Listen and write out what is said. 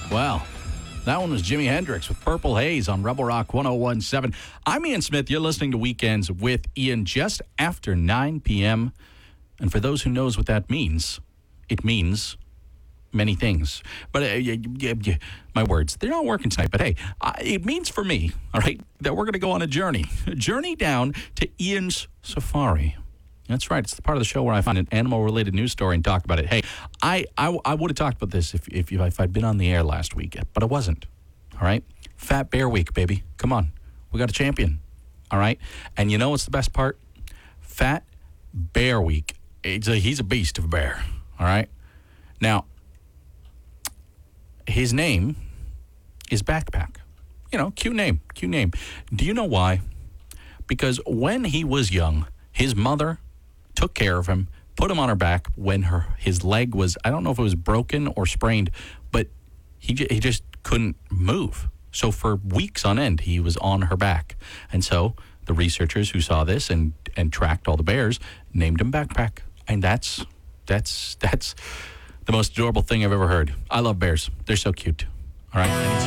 Well, that one was Jimi Hendrix with Purple Haze on Rebel Rock 101.7. I'm Ian Smith. You're listening to Weekends with Ian just after 9 p.m. And for those who knows what that means, it means many things. But my words, they're not working tonight. But hey, it means for me, all right, that we're going to go on a journey down to Ian's Safari. That's right. It's the part of the show where I find an animal-related news story and talk about it. Hey, I would have talked about this if I'd been on the air last week, but I wasn't. All right? Fat Bear Week, baby. Come on. We got a champion. All right? And you know what's the best part? Fat Bear Week. He's a beast of a bear. All right? Now, his name is Backpack. You know, cute name. Do you know why? Because when he was young, his mother took care of him, put him on her back when his leg was, I don't know if it was broken or sprained, but he just couldn't move. So for weeks on end, he was on her back. And so the researchers who saw this and tracked all the bears named him Backpack. And that's the most adorable thing I've ever heard. I love bears. They're so cute. All right.